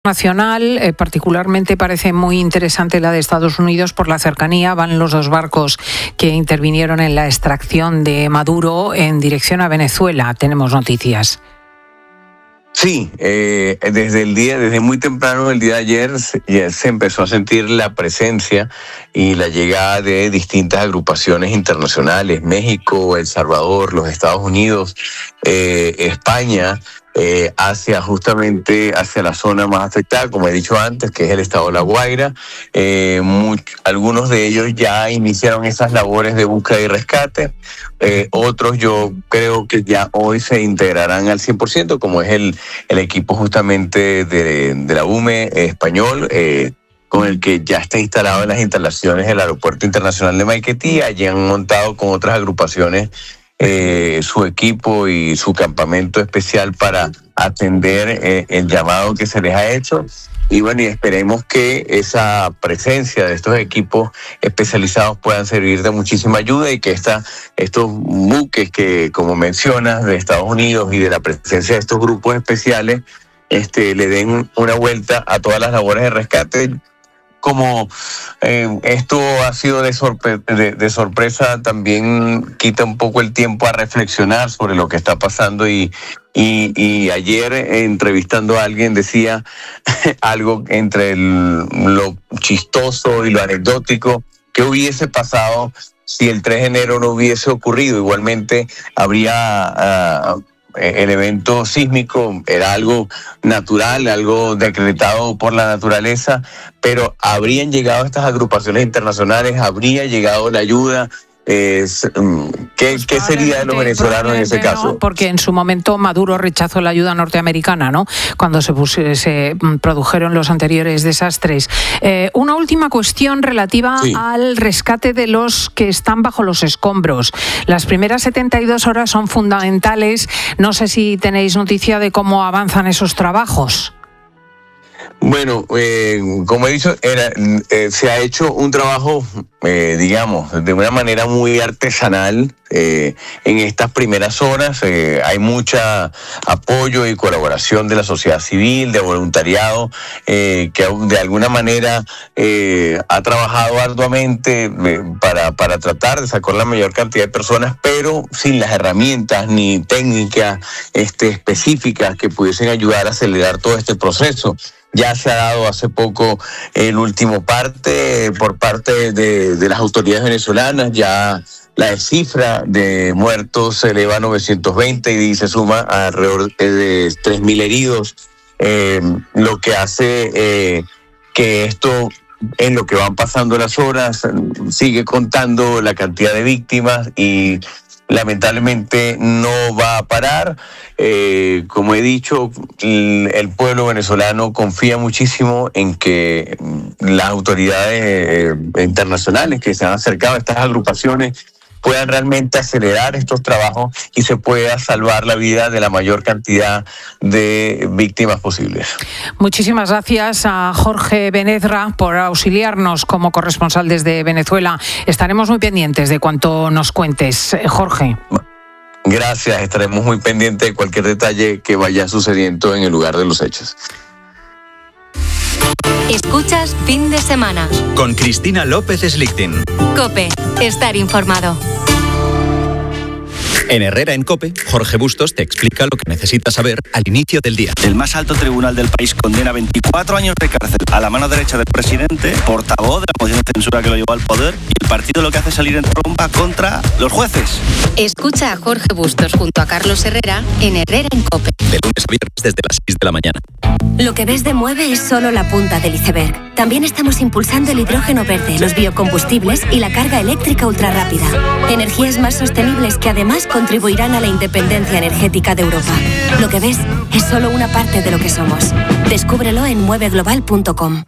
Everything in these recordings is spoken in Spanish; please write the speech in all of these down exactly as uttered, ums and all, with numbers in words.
Nacional, eh, particularmente parece muy interesante la de Estados Unidos por la cercanía. Van los dos barcos que intervinieron en la extracción de Maduro en dirección a Venezuela. Tenemos noticias. Sí, eh, desde el día, desde muy temprano el día de ayer se, ya se empezó a sentir la presencia y la llegada de distintas agrupaciones internacionales: México, El Salvador, los Estados Unidos, eh, España, eh, hacia justamente hacia la zona más afectada, como he dicho antes, que es el estado de La Guaira. Eh, much, algunos de ellos ya iniciaron esas labores de búsqueda y rescate. Eh, otros yo creo que ya hoy se integrarán al cien por ciento, como es el, el equipo justamente de, de la U M E español, eh, con el que ya está instalado en las instalaciones del Aeropuerto Internacional de Maiquetía. Allí han montado con otras agrupaciones eh, su equipo y su campamento especial para atender eh, el llamado que se les ha hecho. Y bueno, y esperemos que esa presencia de estos equipos especializados puedan servir de muchísima ayuda y que esta, estos buques que, como mencionas, de Estados Unidos y de la presencia de estos grupos especiales, este, le den una vuelta a todas las labores de rescate. Como eh, esto ha sido de, sorpre- de, de sorpresa, también quita un poco el tiempo a reflexionar sobre lo que está pasando. Y, y, y ayer, eh, entrevistando a alguien, decía algo entre el, lo chistoso y lo anecdótico: ¿qué hubiese pasado si el tres de enero no hubiese ocurrido? Igualmente habría... Uh, el evento sísmico, era algo natural, algo decretado por la naturaleza, pero habrían llegado estas agrupaciones internacionales, habría llegado la ayuda. Eh, ¿qué, pues ¿Qué sería de los venezolanos en ese caso? No, porque en su momento Maduro rechazó la ayuda norteamericana, ¿no? Cuando se, puse, se produjeron los anteriores desastres. Eh, una última cuestión relativa sí. al rescate de los que están bajo los escombros. Las primeras setenta y dos horas son fundamentales. No sé si tenéis noticia de cómo avanzan esos trabajos. Bueno, eh, como he dicho, era, eh, se ha hecho un trabajo, eh, digamos, de una manera muy artesanal eh, en estas primeras horas. Eh, hay mucho apoyo y colaboración de la sociedad civil, de voluntariado, eh, que de alguna manera eh, ha trabajado arduamente eh, para, para tratar de sacar la mayor cantidad de personas, pero sin las herramientas ni técnicas este, específicas que pudiesen ayudar a acelerar todo este proceso. Ya se ha dado hace poco el último parte por parte de, de las autoridades venezolanas. Ya la cifra de muertos se eleva a novecientos veinte y se suma a alrededor de tres mil heridos, eh, lo que hace eh, que esto, en lo que van pasando las horas, sigue contando la cantidad de víctimas y lamentablemente no va a parar. Eh, como he dicho, el, el pueblo venezolano confía muchísimo en que las autoridades eh, internacionales que se han acercado a estas agrupaciones puedan realmente acelerar estos trabajos y se pueda salvar la vida de la mayor cantidad de víctimas posibles. Muchísimas gracias a Jorge Benezra por auxiliarnos como corresponsal desde Venezuela. Estaremos muy pendientes de cuanto nos cuentes, Jorge. Gracias, estaremos muy pendientes de cualquier detalle que vaya sucediendo en el lugar de los hechos. Escuchas Fin de Semana con Cristina López Slichting. COPE, estar informado. En Herrera en COPE, Jorge Bustos te explica lo que necesitas saber al inicio del día. El más alto tribunal del país condena veinticuatro años de cárcel a la mano derecha del presidente, portavoz de la moción de censura que lo llevó al poder, y el partido lo que hace es salir en tromba contra los jueces. Escucha a Jorge Bustos junto a Carlos Herrera en Herrera en COPE. De lunes a viernes desde las seis de la mañana. Lo que ves de Mueve es solo la punta del iceberg. También estamos impulsando el hidrógeno verde, los biocombustibles y la carga eléctrica ultrarrápida. Energías más sostenibles que además contribuirán a la independencia energética de Europa. Lo que ves es solo una parte de lo que somos. Descúbrelo en mueve global punto com.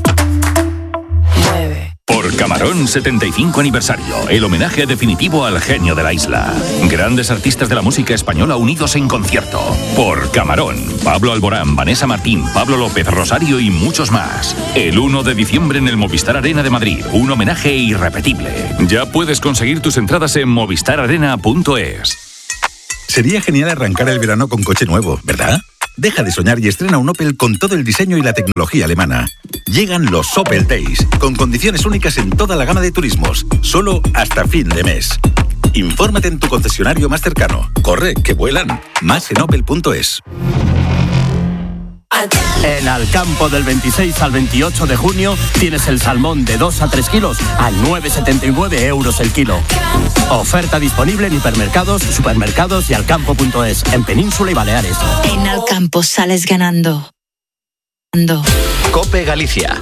Por Camarón setenta y cinco aniversario, el homenaje definitivo al genio de la isla. Grandes artistas de la música española unidos en concierto. Por Camarón, Pablo Alborán, Vanessa Martín, Pablo López, Rosario y muchos más. El uno de diciembre en el Movistar Arena de Madrid, un homenaje irrepetible. Ya puedes conseguir tus entradas en movistar arena punto es. Sería genial arrancar el verano con coche nuevo, ¿verdad? Deja de soñar y estrena un Opel con todo el diseño y la tecnología alemana. Llegan los Opel Days, con condiciones únicas en toda la gama de turismos, solo hasta fin de mes. Infórmate en tu concesionario más cercano. Corre, que vuelan. Más en opel punto es. En Alcampo del veintiséis al veintiocho de junio tienes el salmón de dos a tres kilos a nueve coma setenta y nueve euros el kilo. Oferta disponible en hipermercados, supermercados y alcampo punto es, en Península y Baleares. En Alcampo sales ganando. COPE Galicia.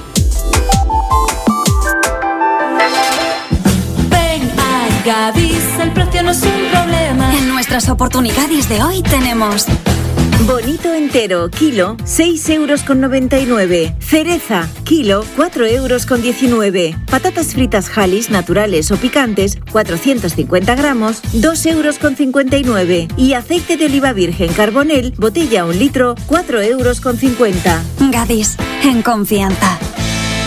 Ven a Gadis, el precio no es un problema. En nuestras oportunidades de hoy tenemos... Bonito entero, kilo, seis euros con noventa y nueve. Cereza, kilo, cuatro euros con diecinueve. Patatas fritas Halis, naturales o picantes, cuatrocientos cincuenta gramos, dos euros con cincuenta y nueve. Y aceite de oliva virgen Carbonell, botella un litro, cuatro euros con cincuenta. Gadis, en confianza.